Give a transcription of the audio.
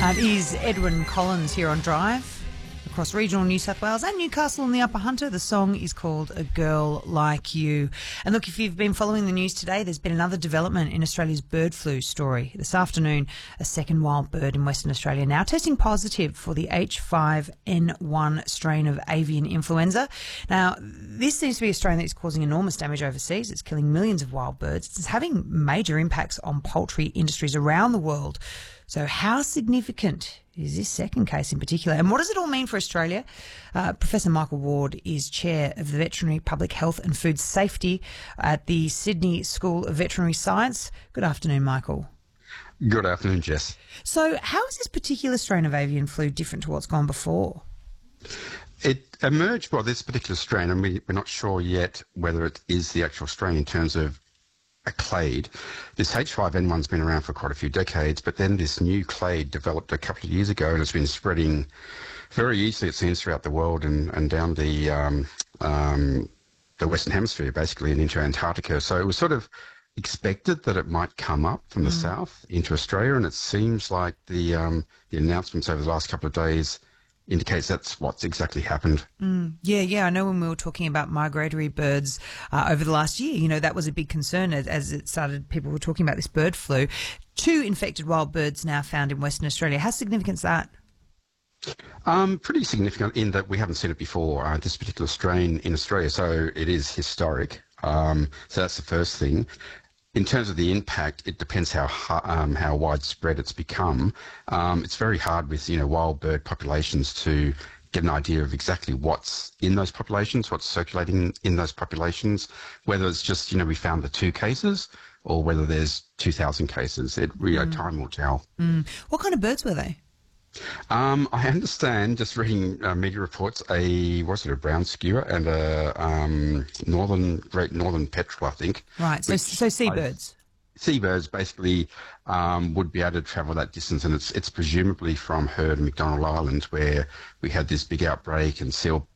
It is Edwin Collins here on Drive across regional New South Wales and Newcastle and the Upper Hunter. The song is called A Girl Like You. And look, if you've been following the news today, there's been another development in Australia's bird flu story. This afternoon, a second wild bird in Western Australia now testing positive for the H5N1 strain of avian influenza. Now, this seems to be a strain that is causing enormous damage overseas. It's killing millions of wild birds. It's having major impacts on poultry industries around the world. So how significant is this second case in particular? And what does it all mean for Australia? Professor Michael Ward is Chair of the Veterinary Public Health and Food Safety at the Sydney School of Veterinary Science. Good afternoon, Michael. Good afternoon, Jess. So how is this particular strain of avian flu different to what's gone before? It emerged, this particular strain, and we're not sure yet whether it is the actual strain in terms of a clade. This H5N1's been around for quite a few decades, but then this new clade developed a couple of years ago and has been spreading very easily, it seems, throughout the world and down the Western Hemisphere, basically, and into Antarctica. So it was sort of expected that it might come up from the south into Australia, and it seems like the announcements over the last couple of days indicates that's what's exactly happened. Yeah. I know when we were talking about migratory birds over the last year, that was a big concern as it started. People were talking about this bird flu. 2 infected wild birds now found in Western Australia. How significant is that? Pretty significant in that we haven't seen it before, this particular strain in Australia, so it is historic. So that's the first thing. In terms of the impact, it depends how widespread it's become. It's very hard with wild bird populations to get an idea of exactly what's in those populations, what's circulating in those populations, whether it's just we found the 2 cases or whether there's 2,000 cases. Time will tell. What kind of birds were they? I understand, just reading media reports, a brown skewer and a great northern petrel, I think. Right, so seabirds. Seabirds basically would be able to travel that distance, and it's presumably from Heard and McDonald Island, where we had this big outbreak and seal